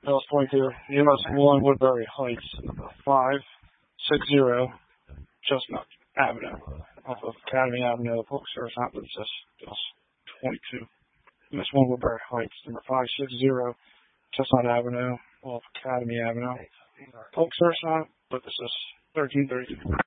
Dallas 22, US 1 Woodbury Heights, 560 Chestnut Avenue, off of Academy Avenue, Public Service Apparatus, Dallas 22. US 1 Woodbury Heights, number 560 Chestnut Avenue, off Academy Avenue, Public Service Apparatus, 1332.